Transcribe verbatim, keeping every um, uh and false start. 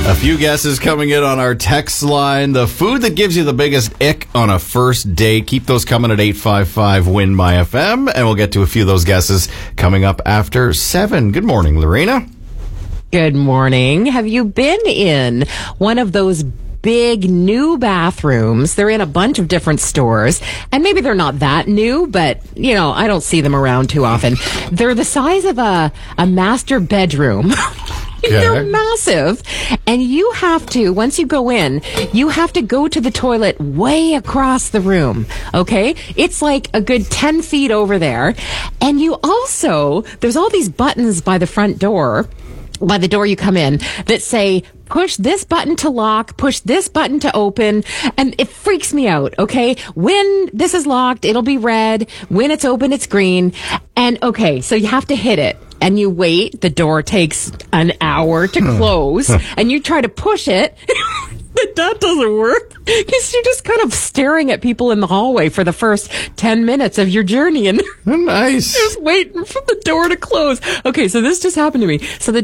A few guesses coming in on our text line. The food that gives you the biggest ick on a first date. Keep those coming at eight five five, W I N, M Y F M. And we'll get to a few of those guesses coming up after seven. Good morning, Lorena. Good morning. Have you been in one of those big new bathrooms? They're in a bunch of different stores, and maybe they're not that new, but you know, I don't see them around too often. They're the size of a, a master bedroom. Okay. They're massive. And you have to, once you go in, you have to go to the toilet way across the room. Okay? It's like a good ten feet over there. And you also, there's all these buttons by the front door, by the door you come in, that say, push this button to lock, push this button to open, and it freaks me out, okay? When this is locked, it'll be red. When it's open, it's green. And, okay, so you have to hit it. And you wait, the door takes an hour to close, and you try to push it, but that doesn't work, because you're just kind of staring at people in the hallway for the first ten minutes of your journey, and nice. just waiting for the door to close. Okay, so this just happened to me. So the